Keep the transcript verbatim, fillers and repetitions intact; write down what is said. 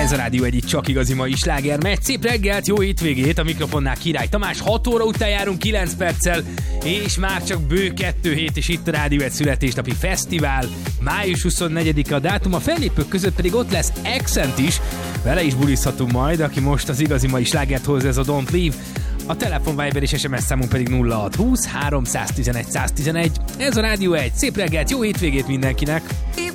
Ez a Rádió egy csak igazi mai sláger megy. Szép reggelt, jó hétvégét, a mikrofonnál Király Tamás. hat óra után járunk kilenc perccel, és már csak bő kettő hét, és itt a Rádió egy születésnapi fesztivál. május huszonnegyedike a dátum, a fellépők között pedig ott lesz Accent is. Vele is bulizhatunk majd, aki most az igazi mai slágert hoz, ez a Don't Leave. A telefon, Viber és es em es számunk pedig nulla hat húsz háromszáztizenegy száztizenegy. Ez a Rádió egy. Szép reggelt, jó hétvégét mindenkinek!